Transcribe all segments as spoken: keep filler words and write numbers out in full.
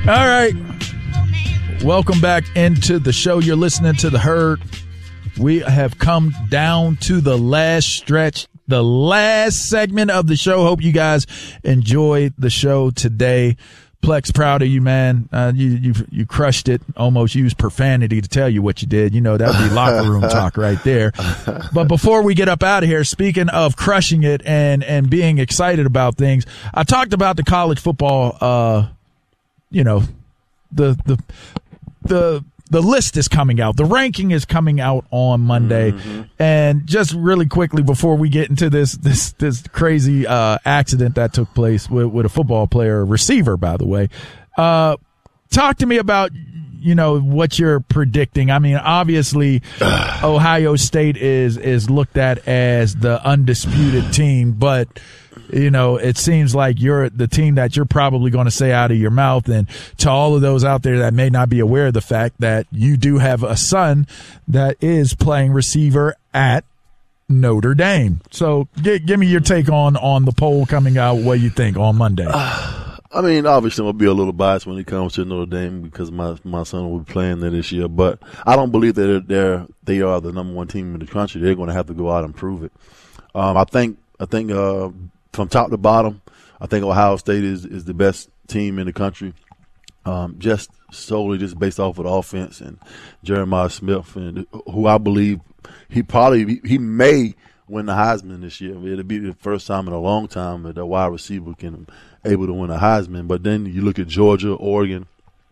All right. Welcome back into the show. You're listening to The Herd. We have come down to the last stretch, the last segment of the show. Hope you guys enjoyed the show today. Plex, proud of you, man. Uh, you, you you crushed it. Almost used profanity to tell you what you did. You know, that would be locker room talk right there. But before we get up out of here, speaking of crushing it and, and being excited about things, I talked about the college football, uh, you know, the the the the list is coming out. The ranking is coming out on Monday. Mm-hmm. And just really quickly before we get into this this this crazy uh accident that took place with, with a football player, a receiver, by the way. Uh talk to me about, you know, what you're predicting. I mean, obviously Ohio State is is looked at as the undisputed team, but you know, it seems like you're the team that you're probably going to say out of your mouth. And to all of those out there that may not be aware of the fact that you do have a son that is playing receiver at Notre Dame. So g- give me your take on, on the poll coming out, what you think on Monday. Uh, I mean, obviously I'm going to be a little biased when it comes to Notre Dame because my, my son will be playing there this year. But I don't believe that they're, they're, they are the number one team in the country. They're going to have to go out and prove it. Um, I think, I think, uh, from top to bottom, I think Ohio State is, is the best team in the country, um, just solely just based off of the offense and Jeremiah Smith, and who I believe he probably he may win the Heisman this year. It'll be the first time in a long time that a wide receiver can able to win a Heisman. But then you look at Georgia, Oregon.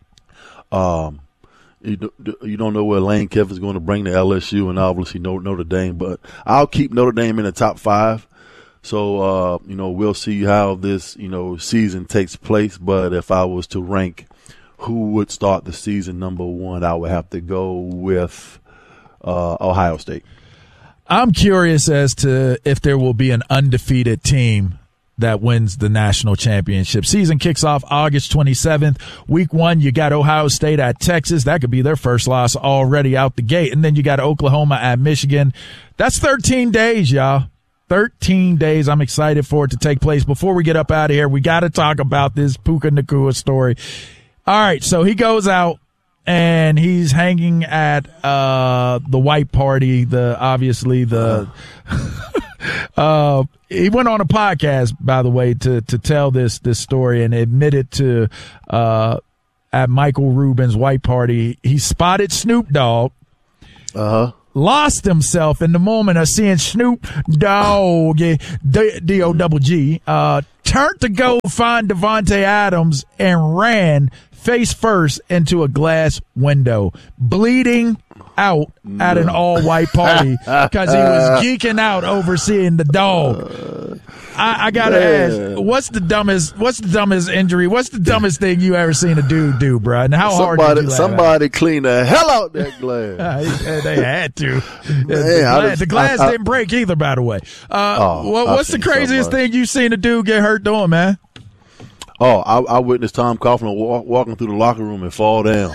Um, you, do, you don't know where Lane Kiffin's going to bring to L S U, and obviously Notre Dame. But I'll keep Notre Dame in the top five. So, uh, you know, we'll see how this, you know, season takes place. But if I was to rank who would start the season number one, I would have to go with uh, Ohio State. I'm curious as to if there will be an undefeated team that wins the national championship. Season kicks off August twenty-seventh. Week one, you got Ohio State at Texas. That could be their first loss already out the gate. And then you got Oklahoma at Michigan. That's thirteen days, y'all. thirteen days. I'm excited for it to take place. Before we get up out of here, we got to talk about this Puka Nacua story. All right, so he goes out and he's hanging at uh the white party, the obviously the uh he went on a podcast, by the way, to to tell this this story and admitted to uh at Michael Rubin's white party he spotted Snoop Dogg. Uh-huh. Lost himself in the moment of seeing Snoop Dogg, D O double G, uh, turned to go find Devontae Adams and ran face first into a glass window, bleeding out no. at an all-white party because he was geeking out over seeing the dog. I, I gotta Man. ask, what's the dumbest? What's the dumbest injury? What's the dumbest thing you ever seen a dude do, bro? And how somebody, hard did you laugh Somebody out? Clean the hell out that glass. They had to. Man, the glass, just, the glass I, I, didn't break either, by the way. Uh, oh, what, what's the craziest thing you seen a dude get hurt doing, man? Oh, I, I witnessed Tom Coughlin walk, walking through the locker room and fall down.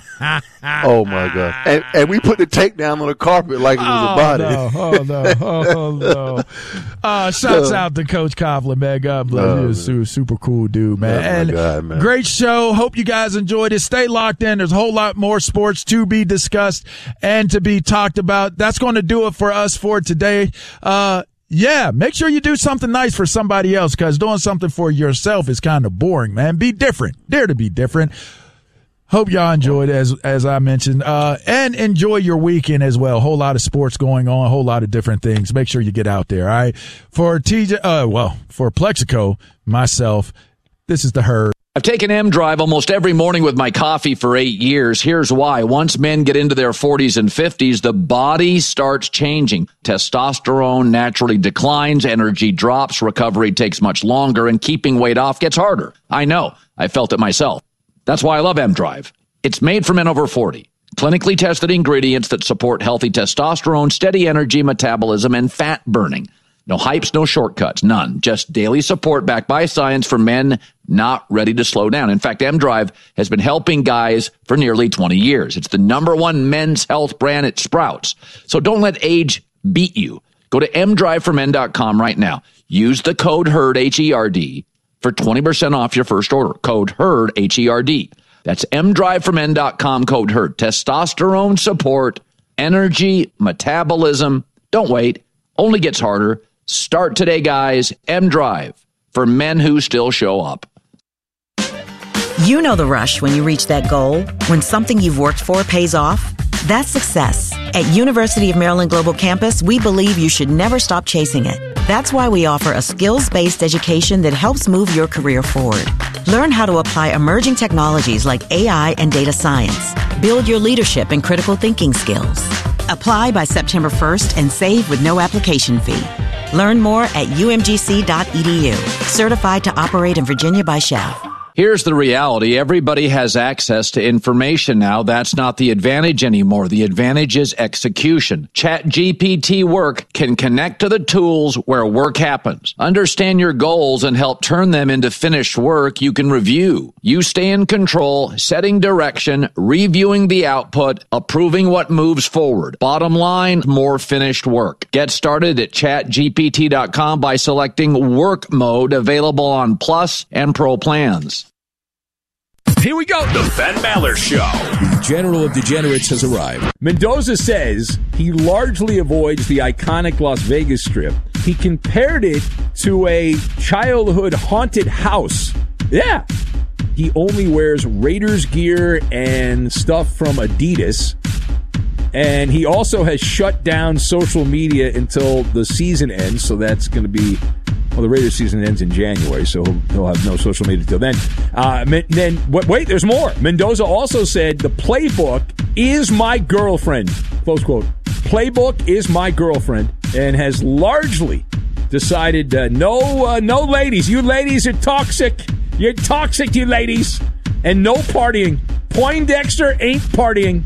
Oh, my God. And, and we put the tape down on the carpet like it was oh, a body. No, oh, no. Oh, no. Uh, shouts uh, out to Coach Coughlin, man. God bless oh, you. He's a super cool dude, man. Oh, and God, man. Great show. Hope you guys enjoyed it. Stay locked in. There's a whole lot more sports to be discussed and to be talked about. That's going to do it for us for today. Uh, Yeah, make sure you do something nice for somebody else because doing something for yourself is kind of boring, man. Be different. Dare to be different. Hope y'all enjoyed as as I mentioned, uh, and enjoy your weekend as well. A whole lot of sports going on, a whole lot of different things. Make sure you get out there, all right? For T J, uh, well, for Plexico, myself, this is The Herd. I've taken M-Drive almost every morning with my coffee for eight years. Here's why. Once men get into their forties and fifties, the body starts changing. Testosterone naturally declines, energy drops, recovery takes much longer, and keeping weight off gets harder. I know. I felt it myself. That's why I love M-Drive. It's made for men over forty. Clinically tested ingredients that support healthy testosterone, steady energy, metabolism, and fat burning. No hypes, no shortcuts, none. Just daily support backed by science for men not ready to slow down. In fact, M-Drive has been helping guys for nearly twenty years. It's the number one men's health brand at Sprouts. So don't let age beat you. Go to m drive for men dot com right now. Use the code HERD, H E R D, for twenty percent off your first order. Code HERD, H E R D. That's m drive for men dot com, code HURT. Testosterone support, energy, metabolism. Don't wait. Only gets harder. Start today, guys. M-Drive for men who still show up. You know the rush when you reach that goal, when something you've worked for pays off. That's success. At University of Maryland Global Campus, we believe you should never stop chasing it. That's why we offer a skills-based education that helps move your career forward. Learn how to apply emerging technologies like A I and data science. Build your leadership and critical thinking skills. Apply by September first and save with no application fee. Learn more at u m g c dot e d u. Certified to operate in Virginia by S C H A F. Here's the reality. Everybody has access to information now. That's not the advantage anymore. The advantage is execution. ChatGPT Work can connect to the tools where work happens. Understand your goals and help turn them into finished work you can review. You stay in control, setting direction, reviewing the output, approving what moves forward. Bottom line, more finished work. Get started at chat G P T dot com by selecting Work Mode, available on Plus and Pro plans. Here we go. The Ben Maller Show. The General of Degenerates has arrived. Mendoza says he largely avoids the iconic Las Vegas Strip. He compared it to a childhood haunted house. Yeah. He only wears Raiders gear and stuff from Adidas. And he also has shut down social media until the season ends. So that's going to be... Well, the Raiders season ends in January, so he'll, he'll have no social media till then. Uh, then wait, there's more. Mendoza also said the playbook is my girlfriend, close quote. Playbook is my girlfriend, and has largely decided uh, no, uh, no ladies. You ladies are toxic. You're toxic, you ladies, and no partying. Poindexter ain't partying.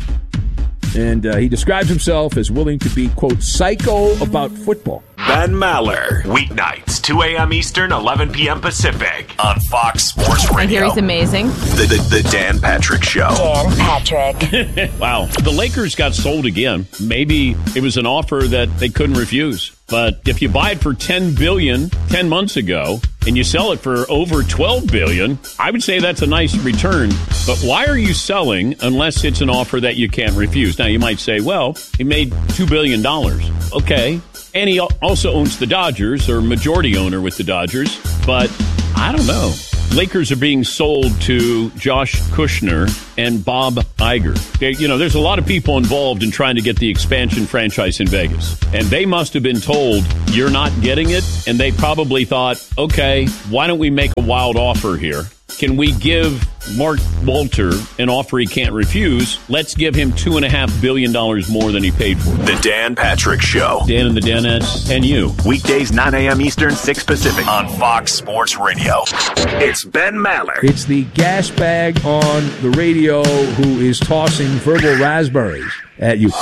And uh, he describes himself as willing to be, quote, psycho about football. Ben Maller, weeknights, two a.m. Eastern, eleven p.m. Pacific, on Fox Sports Radio. I hear he's amazing. The, the, the Dan Patrick Show. Dan Patrick. Wow. The Lakers got sold again. Maybe it was an offer that they couldn't refuse. But if you buy it for ten billion dollars ten months ago and you sell it for over twelve billion dollars, I would say that's a nice return. But why are you selling unless it's an offer that you can't refuse? Now, you might say, well, he made two billion dollars. Okay. And he also owns the Dodgers, or majority owner with the Dodgers. But I don't know. Lakers are being sold to Josh Kushner and Bob Iger. They, you know, there's a lot of people involved in trying to get the expansion franchise in Vegas. And they must have been told, you're not getting it. And they probably thought, okay, why don't we make a wild offer here? Can we give Mark Walter an offer he can't refuse? Let's give him two and a half billion dollars more than he paid for. The Dan Patrick Show. Dan and the Danettes and you. Weekdays, nine a.m. Eastern, six Pacific, on Fox Sports Radio. It's Ben Maller. It's the gas bag on the radio who is tossing verbal raspberries at you.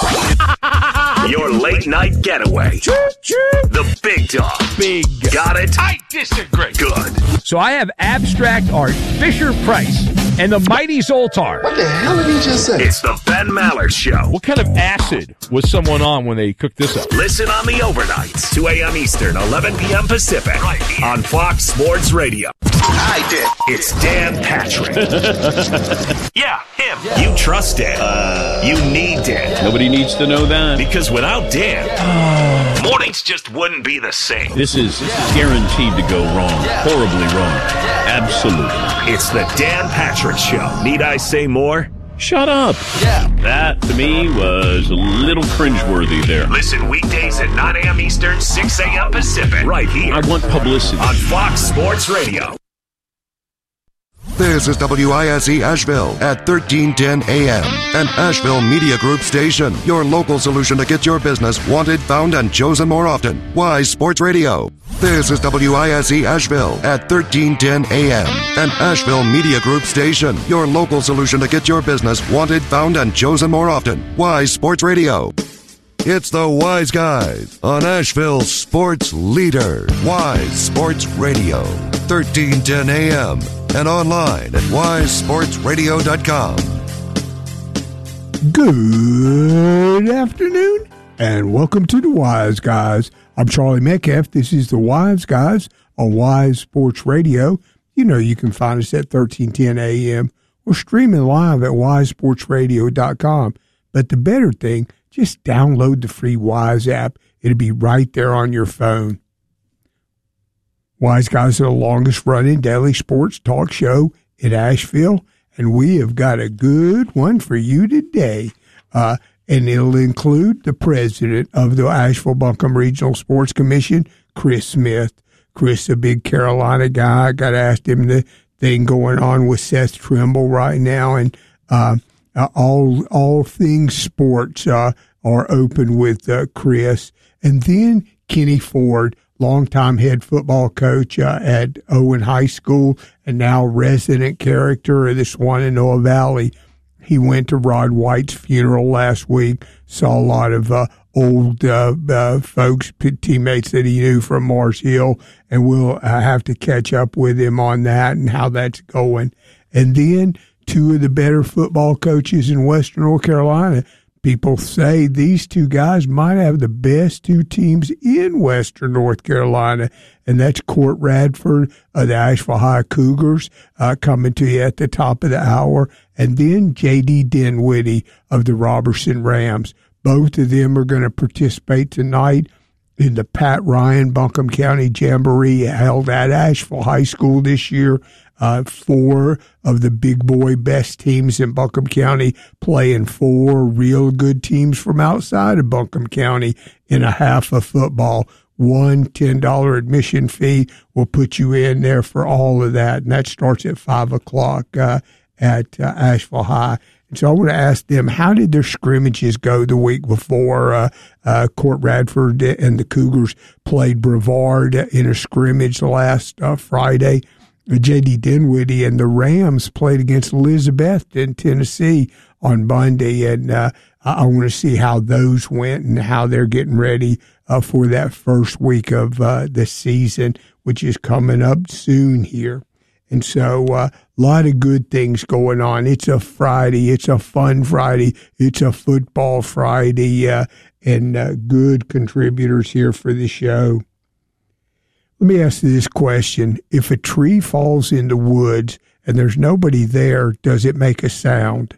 Your late night getaway. The big dog. Big. Got it? I disagree. Good. So I have abstract art, Fisher Price, and the mighty Zoltar. What the hell did he just say? It's the Ben Maller Show. What kind of acid was someone on when they cooked this up? Listen on the overnights, two a.m. Eastern, eleven p.m. Pacific, right here on Fox Sports Radio. I did. It's Dan Patrick. Yeah, him. Yeah. You trust Dan. Uh, you need Dan. Nobody needs to know that. Because without Dan, yeah. mornings just wouldn't be the same. This is yeah. guaranteed to go wrong. Yeah. Horribly wrong. Yeah. Absolutely. It's the Dan Patrick Show. Need I say more? Shut up. Yeah. That, to me, was a little cringeworthy there. Listen weekdays at nine a.m. Eastern, six a.m. Pacific. Right here. I want publicity. On Fox Sports Radio. This is W I S E Asheville at thirteen ten A M, an Asheville Media Group station. Your local solution to get your business wanted, found, and chosen more often. Wise Sports Radio. This is W I S E Asheville at thirteen ten A M, an Asheville Media Group station. Your local solution to get your business wanted, found, and chosen more often. Wise Sports Radio. It's the Wise Guys on Asheville's sports leader. Wise Sports Radio. thirteen ten A M. And online at wise sports radio dot com. Good afternoon, and welcome to the Wise Guys. I'm Charlie Metcalf. This is the Wise Guys on Wise Sports Radio. You know you can find us at thirteen ten A M We're streaming live at wise sports radio dot com. But the better thing, just download the free Wise app. It'll be right there on your phone. Wise Guys are the longest-running daily sports talk show in Asheville, and we have got a good one for you today. Uh, and it'll include the president of the Asheville-Buncombe Regional Sports Commission, Chris Smith. Chris, a big Carolina guy. I got to ask him the thing going on with Seth Trimble right now, and uh, uh, all all things sports uh, are open with uh, Chris. And then Kenny Ford, longtime head football coach uh, at Owen High School and now resident character of the Shenandoah Valley. He went to Rod White's funeral last week, saw a lot of uh, old uh, uh, folks, teammates that he knew from Mars Hill, and we'll uh, have to catch up with him on that and how that's going. And then two of the better football coaches in Western North Carolina. People say these two guys might have the best two teams in Western North Carolina, and that's Court Radford of the Asheville High Cougars uh, coming to you at the top of the hour, and then J D Dinwiddie of the Robertson Rams. Both of them are going to participate tonight in the Pat Ryan Buncombe County Jamboree held at Asheville High School this year. Uh, four of the big boy best teams in Buncombe County playing four real good teams from outside of Buncombe County in a half of football. One ten dollars admission fee will put you in there for all of that, and that starts at five o'clock uh, at uh, Asheville High. And so I want to ask them, how did their scrimmages go the week before? Uh, uh, Court Radford and the Cougars played Brevard in a scrimmage last uh, Friday. J D Dinwiddie and the Rams played against Elizabeth in Tennessee on Monday, and uh, I want to see how those went and how they're getting ready uh, for that first week of uh, the season, which is coming up soon here. And so a uh, lot of good things going on. It's a Friday. It's a fun Friday. It's a football Friday, uh, and uh, good contributors here for the show. Let me ask you this question. If a tree falls in the woods and there's nobody there, does it make a sound?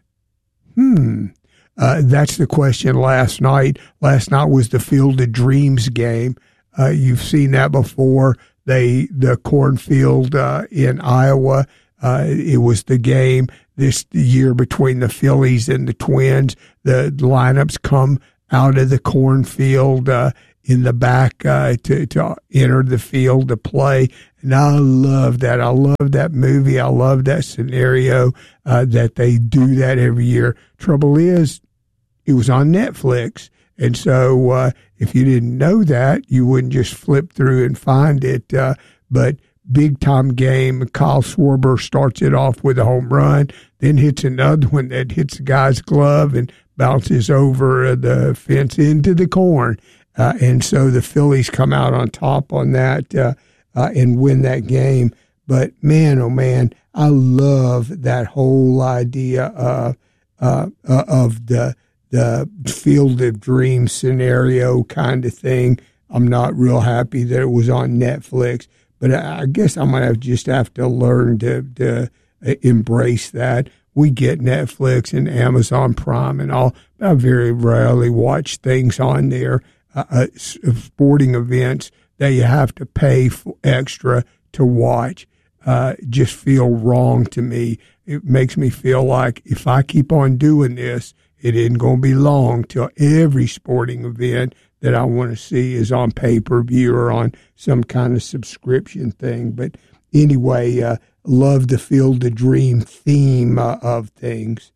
Hmm. Uh, that's the question last night. Last night was the Field of Dreams game. Uh, you've seen that before. They, the cornfield uh, in Iowa, uh, it was the game this year between the Phillies and the Twins. The lineups come out of the cornfield uh, in the back uh, to, to enter the field to play. And I love that. I love that movie. I love that scenario uh, that they do that every year. Trouble is, it was on Netflix. And so uh, if you didn't know that, you wouldn't just flip through and find it. Uh, but big-time game. Kyle Schwarber starts it off with a home run, then hits another one that hits the guy's glove and bounces over the fence into the corn. Uh, and so the Phillies come out on top on that uh, uh, and win that game. But, man, oh, man, I love that whole idea uh, uh, uh, of the the Field of Dreams scenario kind of thing. I'm not real happy that it was on Netflix, but I guess I'm going to just have to learn to, to embrace that. We get Netflix and Amazon Prime and all, but I very rarely watch things on there. Uh, sporting events that you have to pay for extra to watch uh, just feel wrong to me. It makes me feel like if I keep on doing this, it isn't going to be long till every sporting event that I want to see is on pay-per-view or on some kind of subscription thing. But anyway, uh, love the Field of Dream theme uh, of things.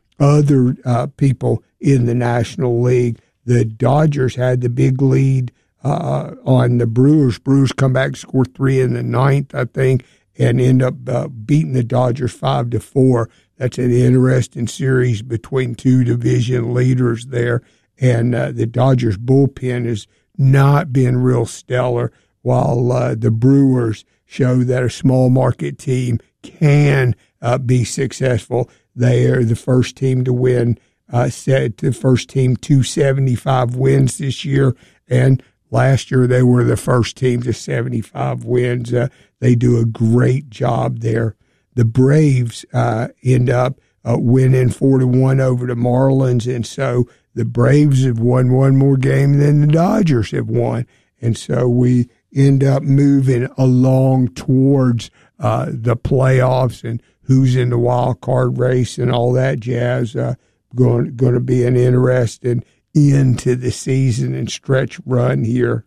Other uh, people in the National League, the Dodgers had the big lead uh, on the Brewers. Brewers come back, score three in the ninth, I think, and end up uh, beating the Dodgers five to four. That's an interesting series between two division leaders there. And uh, the Dodgers bullpen has not been real stellar, while uh, the Brewers show that a small market team can uh, be successful. They are the first team to win, uh, set the first team to seventy-five wins this year. And last year they were the first team to seventy-five wins. Uh, they do a great job there. the Braves uh, end up uh, winning four to one over the Marlins, and so the Braves have won one more game than the Dodgers have won, and so we end up moving along towards uh, the playoffs and who's in the wild card race and all that jazz. Uh, going going to be an interesting end to the season and stretch run here.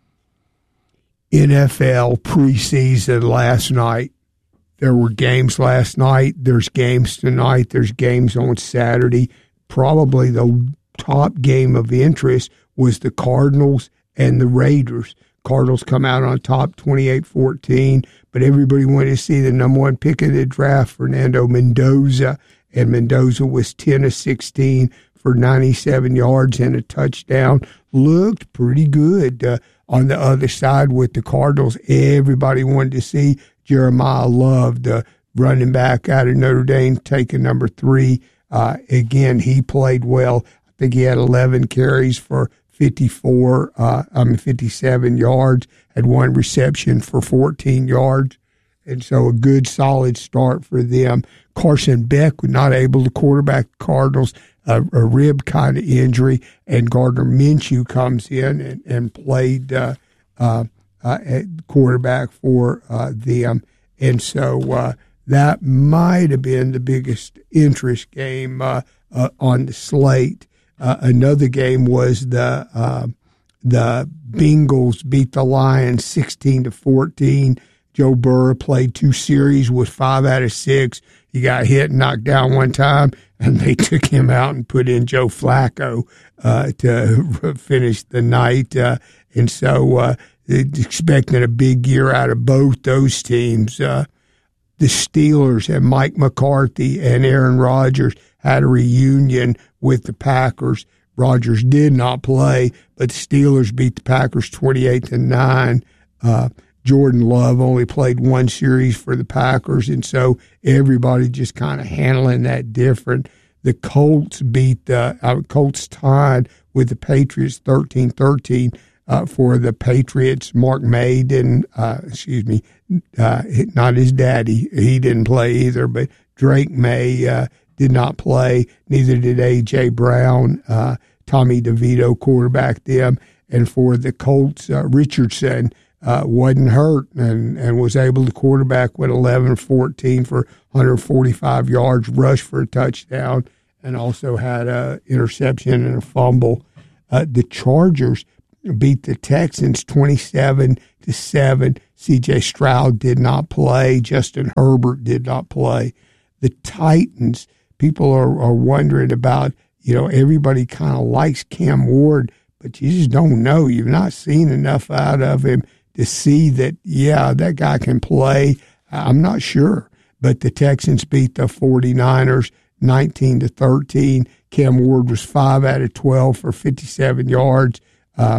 N F L preseason last night. There were games last night. There's games tonight. There's games on Saturday. Probably the top game of interest was the Cardinals and the Raiders. Cardinals come out on top twenty-eight fourteen, but everybody wanted to see the number one pick of the draft, Fernando Mendoza, and Mendoza was ten of sixteen for ninety-seven yards and a touchdown. Looked pretty good. Uh, on the other side with the Cardinals, everybody wanted to see Jeremiah Love, the running back out of Notre Dame, taking number three. Uh, again, he played well. I think he had eleven carries for fifty-four, uh, I mean fifty-seven yards, had one reception for fourteen yards, and so a good solid start for them. Carson Beck was not able to quarterback the Cardinals, a, a rib kind of injury, and Gardner Minshew comes in and, and played uh, uh, uh, at quarterback for uh, them, and so uh, that might have been the biggest interest game uh, uh, on the slate. Uh, another game was the uh, the Bengals beat the Lions sixteen to fourteen. Joe Burrow played two series, was five out of six. He got hit and knocked down one time, and they took him out and put in Joe Flacco uh, to finish the night. Uh, and so uh, expecting a big year out of both those teams. Uh, the Steelers and Mike McCarthy and Aaron Rodgers had a reunion with the Packers. Rodgers did not play, but the Steelers beat the Packers twenty-eight to nine. Uh, Jordan Love only played one series for the Packers, and so everybody just kind of handling that different. The Colts beat the uh, Colts tied with the Patriots thirteen thirteen uh, for the Patriots. Mark May didn't, uh, excuse me, uh, not his daddy. He didn't play either, but Drake May uh, did not play. Neither did A J. Brown. Uh, Tommy DeVito quarterbacked them. And for the Colts, uh, Richardson uh, wasn't hurt and, and was able to quarterback with eleven fourteen for one hundred forty-five yards, rush for a touchdown, and also had an interception and a fumble. Uh, the Chargers beat the Texans twenty-seven to seven. C J. Stroud did not play. Justin Herbert did not play. The Titans, people are, are wondering about, you know, everybody kind of likes Cam Ward, but you just don't know. You've not seen enough out of him to see that, yeah, that guy can play. I'm not sure. But the Texans beat the 49ers nineteen to thirteen. Cam Ward was five out of twelve for fifty-seven yards. Uh,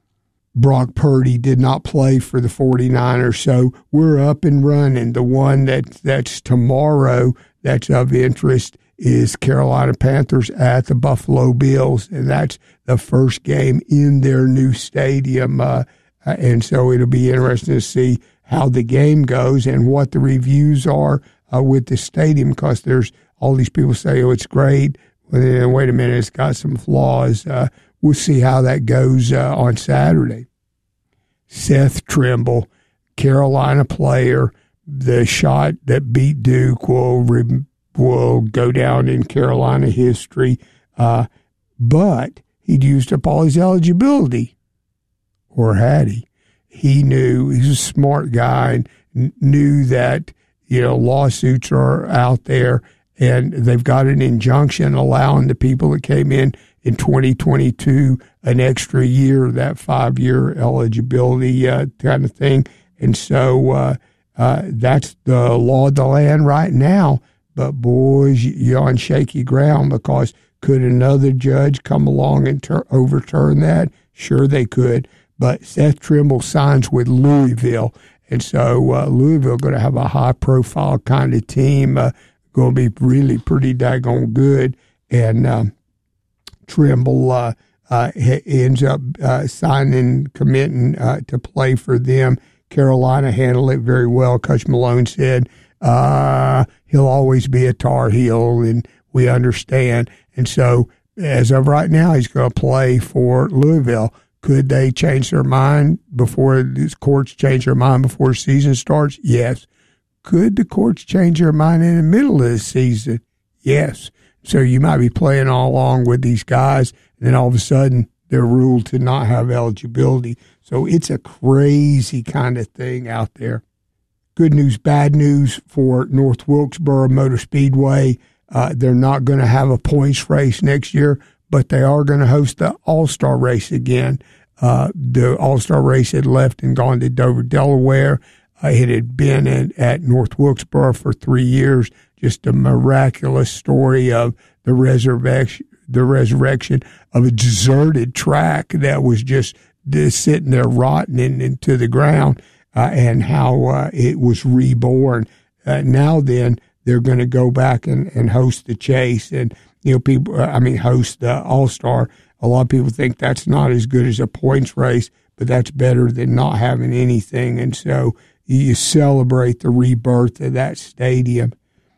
Brock Purdy did not play for the 49ers, so we're up and running. The one that that's tomorrow that's of interest is Carolina Panthers at the Buffalo Bills, and that's the first game in their new stadium. Uh, and so it'll be interesting to see how the game goes and what the reviews are uh, with the stadium, because there's all these people say, oh, it's great. Well, then, wait a minute, it's got some flaws. Uh, we'll see how that goes uh, on Saturday. Seth Trimble, Carolina player, the shot that beat Duke will re- will go down in Carolina history, uh, but he'd used up all his eligibility, or had he? He knew, he's a smart guy, and n- knew that, you know, lawsuits are out there, and they've got an injunction allowing the people that came in in twenty twenty-two an extra year, that five-year eligibility uh, kind of thing. And so uh, uh, that's the law of the land right now. But, boys, you're on shaky ground, because could another judge come along and ter- overturn that? Sure they could. But Seth Trimble signs with Louisville. And so uh, Louisville going to have a high-profile kind of team, uh, going to be really pretty daggone good. And um, Trimble uh, uh, ends up uh, signing, committing uh, to play for them. Carolina handled it very well. Coach Malone said uh, he'll always be a Tar Heel, and we understand. And so as of right now, he's going to play for Louisville. Could they change their mind before the courts change their mind before the season starts? Yes. Could the courts change their mind in the middle of the season? Yes. So you might be playing all along with these guys, and then all of a sudden they're ruled to not have eligibility. So it's a crazy kind of thing out there. Good news, bad news for North Wilkesboro Motor Speedway. Uh, they're not going to have a points race next year, but they are going to host the All-Star race again. Uh, the All-Star race had left and gone to Dover, Delaware. Uh, it had been in, at North Wilkesboro for three years. Just a miraculous story of the resurrection, the resurrection of a deserted track that was just, just sitting there rotting in, into the ground, uh, and how uh, it was reborn. Uh, now then, they're going to go back and, and host the chase, and you know, people. I mean, host the All-Star. A lot of people think that's not as good as a points race, but that's better than not having anything. And so you celebrate the rebirth of that stadium.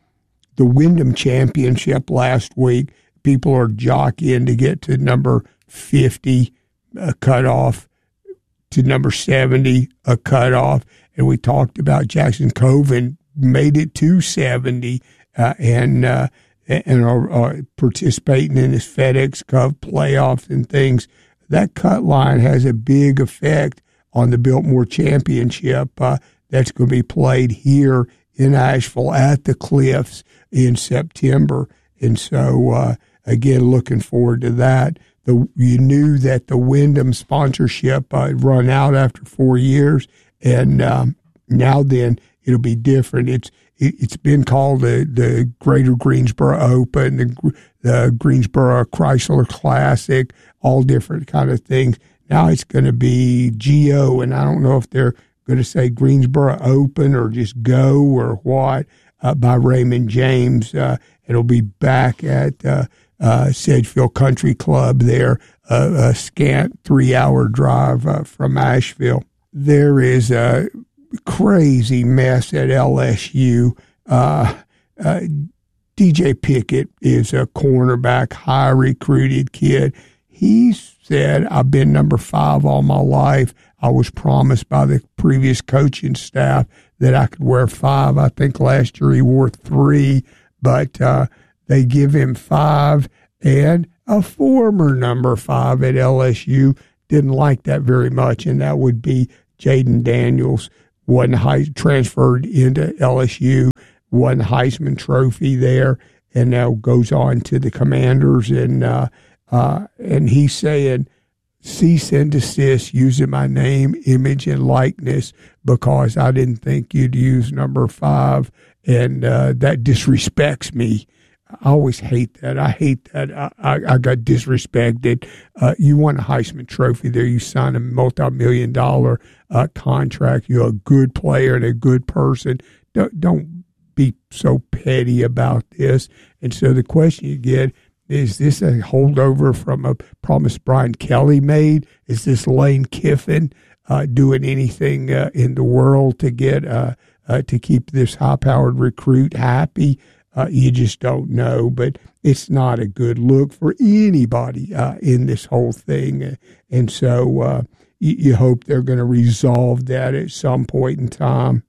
The Wyndham Championship last week, people are jockeying to get to number fifty, a cutoff, to number seventy, a cutoff. And we talked about Jackson Coven made it to seventy, uh, and uh, and are, are participating in this FedEx Cup playoffs and things. That cut line has a big effect on the Biltmore Championship. Uh, that's going to be played here in Asheville at the Cliffs in September. And so, uh, again, looking forward to that. The, you knew that the Wyndham sponsorship uh, had run out after four years, and um, now then it'll be different. It's it, it's been called the, the Greater Greensboro Open, the, the Greensboro Chrysler Classic, all different kind of things. Now it's going to be G O, and I don't know if they're going to say Greensboro Open or just Go or what, uh, by Raymond James. Uh, it'll be back at uh, uh, Sedgefield Country Club there, uh, a scant three-hour drive uh, from Asheville. There is a crazy mess at L S U. Uh, uh, D J Pickett is a cornerback, high recruited kid. He said, I've been number five all my life. I was promised by the previous coaching staff that I could wear five. I think last year he wore three, but uh, they give him five. And a former number five at L S U didn't like that very much, and that would be Jaden Daniels. Wasn't high, transferred into L S U, won Heisman Trophy there, and now goes on to the Commanders. And uh, uh, and he's saying, cease and desist using my name, image, and likeness because I didn't think you'd use number five, and uh, that disrespects me. I always hate that. I hate that. I, I, I got disrespected. Uh, you won a Heisman Trophy there. You signed a multi-million dollar uh, contract. You're a good player and a good person. Don't, don't be so petty about this. And so the question you get, is this a holdover from a promise Brian Kelly made? Is this Lane Kiffin uh, doing anything uh, in the world to get uh, uh, to keep this high-powered recruit happy? Uh, you just don't know, but it's not a good look for anybody uh, in this whole thing. And so uh, you, you hope they're going to resolve that at some point in time.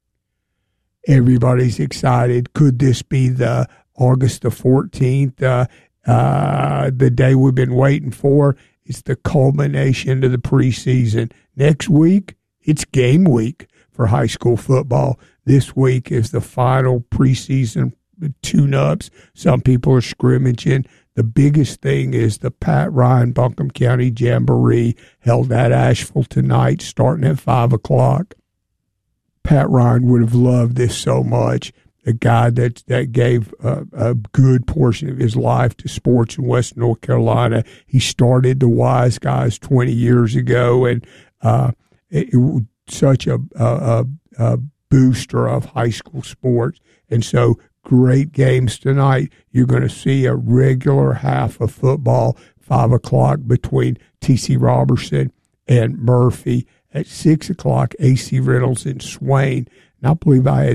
Everybody's excited. Could this be the August the fourteenth, uh, uh, the day we've been waiting for? It's the culmination of the preseason. Next week, it's game week for high school football. This week is the final preseason tune-ups. Some people are scrimmaging. The biggest thing is the Pat Ryan Buncombe County Jamboree held at Asheville tonight, starting at five o'clock. Pat Ryan would have loved this so much. A guy that that gave a, a good portion of his life to sports in West North Carolina. He started the Wise Guys twenty years ago, and uh, it, it was such a, a, a booster of high school sports. And so great games tonight. You're going to see a regular half of football, five o'clock between T C Robertson and Murphy. At six o'clock, A C Reynolds and Swain. And I believe I had the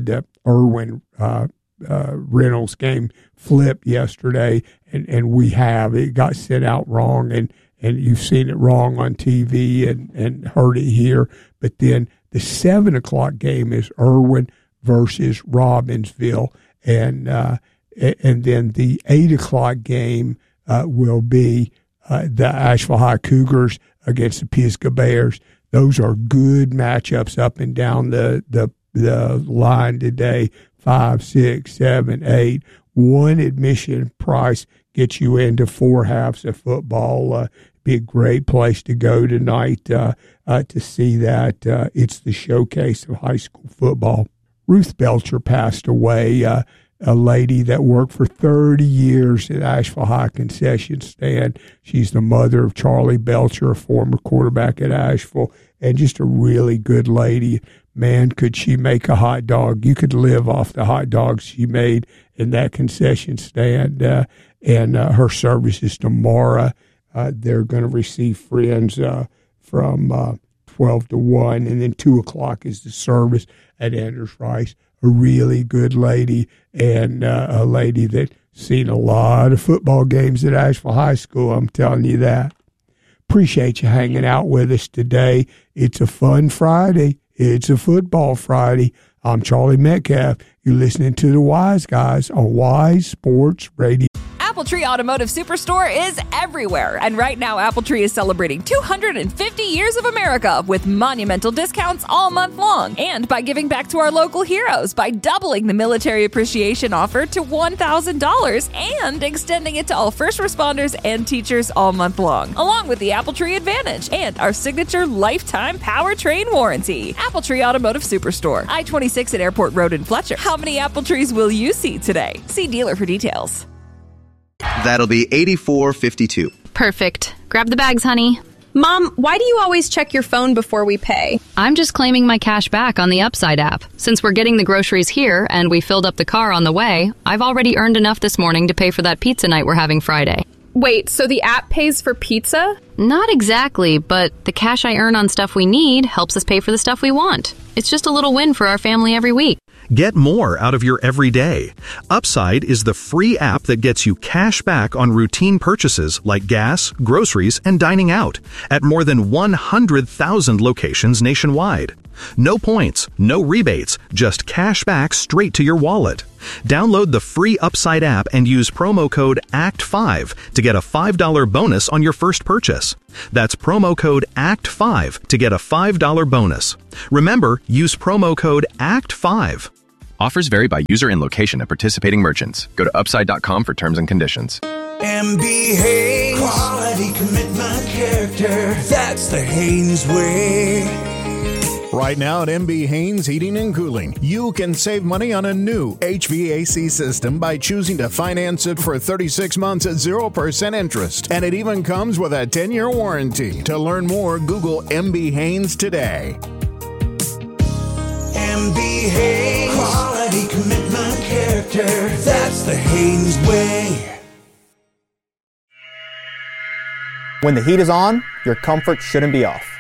Irwin uh, uh, Reynolds game flipped yesterday, and, and we have. It got sent out wrong, and, and you've seen it wrong on T V and, and heard it here. But then the seven o'clock game is Irwin versus Robbinsville, and uh, and then the eight o'clock game uh, will be uh, the Asheville High Cougars against the Pisgah Bears. Those are good matchups up and down the, the the line today. Five, six, seven, eight. One admission price gets you into four halves of football. Uh, be a great place to go tonight uh, uh, to see that. Uh, it's the showcase of high school football. Ruth Belcher passed away, uh, a lady that worked for thirty years at Asheville High Concession Stand. She's the mother of Charlie Belcher, a former quarterback at Asheville, and just a really good lady. Man, could she make a hot dog. You could live off the hot dogs she made in that concession stand. Uh, and uh, her services tomorrow, uh, they're going to receive friends uh, from uh, twelve to one, and then two o'clock is the service at Anders Rice. A really good lady, and uh, a lady that's seen a lot of football games at Asheville High School, I'm telling you that. Appreciate you hanging out with us today. It's a fun Friday. It's a football Friday. I'm Charlie Metcalf. You're listening to the Wise Guys on Wise Sports Radio. Appletree Automotive Superstore is everywhere. And right now, Appletree is celebrating two hundred fifty years of America with monumental discounts all month long. And by giving back to our local heroes by doubling the military appreciation offer to one thousand dollars and extending it to all first responders and teachers all month long, along with the Appletree Advantage and our signature lifetime powertrain warranty. Appletree Automotive Superstore, I twenty-six at Airport Road in Fletcher. How many Appletrees will you see today? See dealer for details. That'll be eighty-four fifty-two. Perfect. Grab the bags, honey. Mom, why do you always check your phone before we pay? I'm just claiming my cash back on the Upside app. Since we're getting the groceries here and we filled up the car on the way, I've already earned enough this morning to pay for that pizza night we're having Friday. Wait, so the app pays for pizza? Not exactly, but the cash I earn on stuff we need helps us pay for the stuff we want. It's just a little win for our family every week. Get more out of your everyday. Upside is the free app that gets you cash back on routine purchases like gas, groceries, and dining out at more than one hundred thousand locations nationwide. No points, no rebates, just cash back straight to your wallet. Download the free Upside app and use promo code A C T five to get a five dollars bonus on your first purchase. That's promo code A C T five to get a five dollars bonus. Remember, use promo code A C T five. Offers vary by user and location at participating merchants. Go to upside dot com for terms and conditions. M B Haynes. Quality, commitment, character. That's the Haynes way. Right now at M B Haynes Heating and Cooling, you can save money on a new H V A C system by choosing to finance it for thirty-six months at zero percent interest. And it even comes with a ten-year warranty. To learn more, Google M B Haynes today. M B Haynes. Quality, commitment, character. That's the Haynes way. When the heat is on, your comfort shouldn't be off.